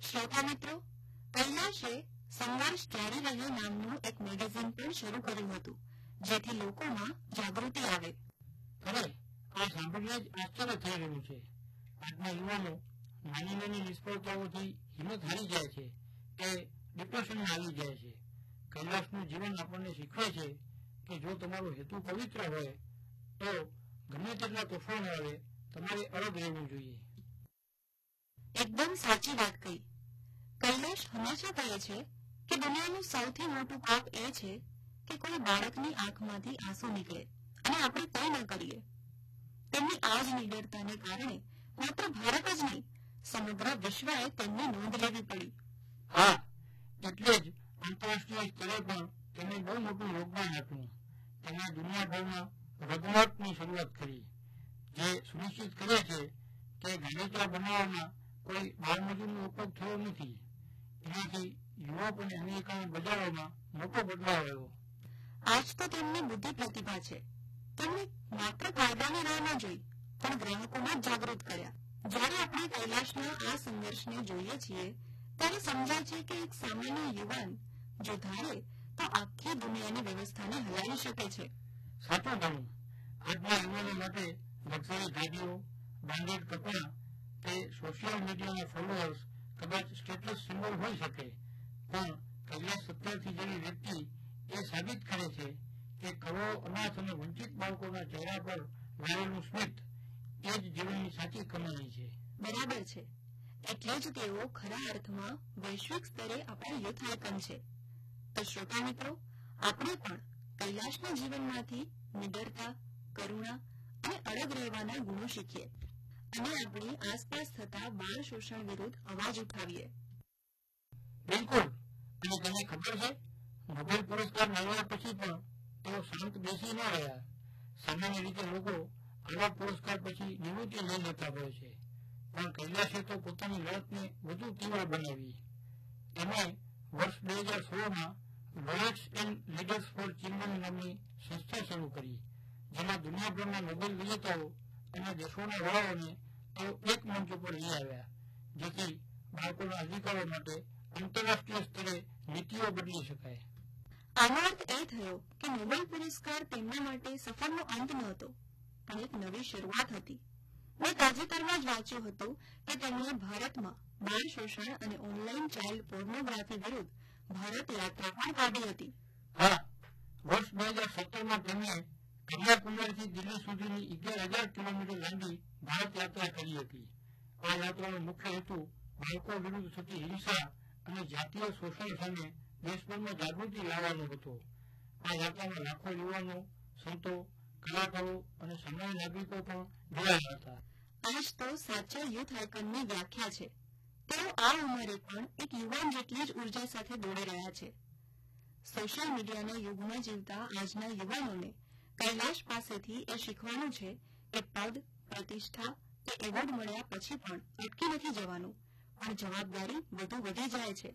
શ્રોતા મિત્રો, કૈલાશે સંઘર્ષ જારી રહ્યો નામનું એક મેગેઝિન પણ શરૂ કર્યું હતું, જેથી લોકોમાં જાગૃતિ આવે. ખરે આ સાંભળીને જ આશ્ચર્ય થઈ રહ્યું છે. આજના યુવાનો નાની નાની નિષ્ફળતાઓથી હિંમત હારી જાય છે કે ડિપ્રેશનમાં આવી જાય છે. કૈલાસનું જીવન આપણને શીખવે છે કે જો તમારો હેતુ પવિત્ર હોય તો ગમે તેટલા તોફાન આવે તમારે અડગ રહેવું જોઈએ. એકદમ સાચી વાત કહી. કૈલાશ હંમેશા કહે છે કે દુનિયાનું સૌથી મોટું પાપ એ છે કે કોઈ બાળકની આંખમાંથી આંસુ નીકળે અને આપણે કંઈ ન કરીએ. તેમની આ જ નિડરતાને કારણે માત્ર ભારત જ નહીં, સમગ્ર વિશ્વએ તેમની નોંધ લેવી પડી. હા, એટલે જ આંતરરાષ્ટ્રીય સ્તરે પણ તેમણે બહુ મોટું યોગદાન આપ્યું. તેમણે દુનિયાભરમાં રઘુનાથની શરૂઆત કરી, જે સુનિશ્ચિત કરે છે કે ગાલીચા બનાવવામાં કોઈ બાળમજૂરનો ઉપયોગ થયો નથી. એનાથી યુરોપ અને અમેરિકાના બજારોમાં મોટો બદલાવ આવ્યો. આજ તો તેમની બુદ્ધિ પ્રતિભા છે. તેમણે માત્ર ફાયદાની રાહ ન જોઈ, પણ ગ્રાહકોમાં જાગૃત કર્યા. જ્યારે આપણે કૈલાશના આ સંઘર્ષને જોઈએ છીએ ત્યારે સમજાય છે કે એક સામાન્ય યુવાન જો ધારે તો આખી દુનિયાની વ્યવસ્થાને હલાવી શકે છે. સાચું કહ્યું. આજના યુવાનો માટે લક્ઝરી ગાડીઓ, બ્રાન્ડેડ કપડાં કે સોશિયલ મીડિયાના ફોલોઅર્સ કદાચ સ્ટેટસ સિમ્બોલ હોઈ શકે, પણ કૈલાશ સત્યાર્થી જેવી વ્યક્તિ એ સાબિત કરે છે કે કરોડો અનાથ અને વંચિત બાળકોના ચહેરા પર લાવેલું સ્મિત એ જ જીવનની સાચી કમાણી છે. બરાબર છે. એટલે જ તેઓ ખરા અર્થમાં વૈશ્વિક સ્તરે આપણા યુથ આઇકન છે. તો શ્રોતા મિત્રો, આપણે પણ કૈલાશના જીવનમાંથી નિડરતા, કરુણા અને અડગ રહેવાના ગુણો શીખીએ અને આપણી આસપાસ થતા બાળ શોષણ વિરુદ્ધ અવાજ ઉઠાવીએ. બિલકુલ. અને તમને ખબર છે, નોબેલ પુરસ્કાર મેળવ્યા પછી પણ તેઓ શાંત બેસી ન રહ્યા. સામાન્ય રીતે લોકો આવા પુરસ્કાર પછી નિવૃત્તિ લઈ લેતા હોય છે, પણ કૈલાશે તો પોતાની લડતને વધુ તીવ્ર બનાવી. તેમણે વર્ષ 2016માં લોરેટ્સ એન્ડ લીડર્સ ફોર ચિલ્ડ્રન નામની સંસ્થા શરૂ કરી, જેમાં દુનિયાભરના નોબેલ વિજેતાઓ અને દેશોના વડાઓને તેઓ એક મંચ ઉપર લઈ આવ્યા, જેથી બાળકોના અધિકારો માટે આંતરરાષ્ટ્રીય સ્તરે નીતિઓ બદલી શકાય. આનો અર્થ એ થયો કે નોબેલ પુરસ્કાર તેમના માટે સફરનો અંત નહોતો, પણ એક નવી શરૂઆત હતી. મેં તાજેતરમાં જ વાંચ્યું હતું કે તેમણે ભારતમાં બાળ શોષણ અને ઓનલાઈન ચાઇલ્ડ પોર્નોગ્રાફી વિરુદ્ધ ભારત યાત્રા પણ કાઢી હતી. હા, વર્ષ 2017માં તેમણે કન્યાકુમારીથી દિલ્હી સુધીની 11,000 કિલોમીટર લાંબી ભારત યાત્રા કરી હતી. આ યાત્રાનો મુખ્ય હેતુ બાળકો વિરુદ્ધ થતી હિંસા અને જાતીય શોષણ સામે દેશભરમાં જાગૃતિ લાવવાનો હતો. આ યાત્રામાં લાખો યુવાનો, સંતો, કલાકારો અને સામાન્ય નાગરિકો પણ જોડાયા હતા. આ જ તો સાચા યુથ આઇકનની વ્યાખ્યા છે. તેઓ આ ઉંમરે પણ એક યુવાન જેટલી જ ઉર્જા સાથે દોડી રહ્યા છે. સોશિયલ મીડિયાના યુગમાં જીવતા આજના યુવાનોને કૈલાશ પાસેથી એ શીખવાનું છે કે પદ, પ્રતિષ્ઠા કે એવોર્ડ મળ્યા પછી પણ અટકી નથી જવાનું, પણ જવાબદારી વધુ વધી જાય છે.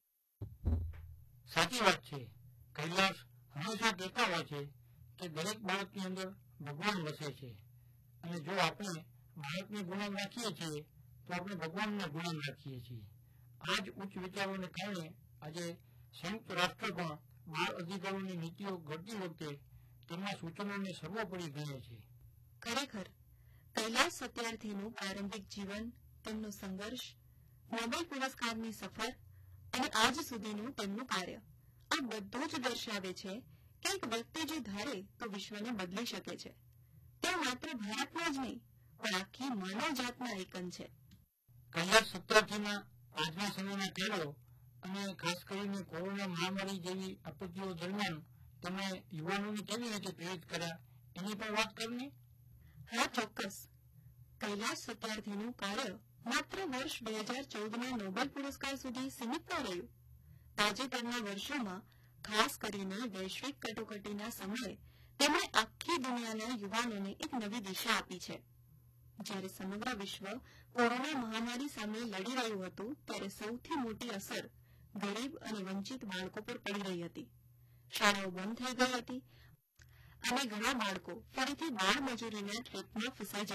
સાચી વાત છે. કૈલાશ હંમેશા કહેતા હોય છે કે દરેક બાળકની અંદર ભગવાન વસે છે, અને જો આપણે બાળકને ગુલામ રાખીએ છીએ તો આપણે ભગવાનને ગુલામ રાખીએ છીએ. આ જ ઉચ્ચ વિચારોને કારણે આજે સંયુક્ત રાષ્ટ્ર પણ બાળ અધિકારોની નીતિઓ ઘડતી વખતે તેમના સૂચનોને સર્વોપરી ગણે છે. ખરેખર, કૈલાશ સત્યાર્થીનું પ્રારંભિક જીવન, તેમનો સંઘર્ષ, નોબેલ પુરસ્કારની સફર અને આજ સુધીનું તેમનું કાર્ય, આ બધું જ દર્શાવે છે કે એક વ્યક્તિ જો ધારે તો વિશ્વને બદલી શકે છે. તેઓ માત્ર ભારતના જ નહીં, પણ આખી માનવ જાતના આઇકન છે. કૈલાશ સત્યાર્થીના આજના સમયના ખેડો અને ખાસ કરીને કોરોના મહામારી જેવી આપત્તિઓ દરમિયાન તેમણે યુવાનોને કેવી રીતે પ્રેરિત કર્યા એની પણ વાત કરીને. હા, ચોક્કસ. કૈલાશ સત્યાર્થીનું કાર્ય માત્ર વર્ષ 2014ના નોબેલ પુરસ્કાર સુધી સીમિત ન રહ્યું. તાજેતરના વર્ષોમાં, ખાસ કરીને વૈશ્વિક કટોકટીના સમયે, તેમણે આખી દુનિયાના યુવાનોને એક નવી દિશા આપી છે. જ્યારે સમગ્ર વિશ્વ કોરોના મહામારી સામે લડી રહ્યું હતું, ત્યારે સૌથી મોટી અસર ગરીબ અને વંચિત બાળકો પર પડી રહી હતી. શાળાઓ બંધ થઈ ગઈ હતી અને ઘણા બાળકો ફરીથી બાળ મજૂરીના ટ્રેપમાં ફસાઈ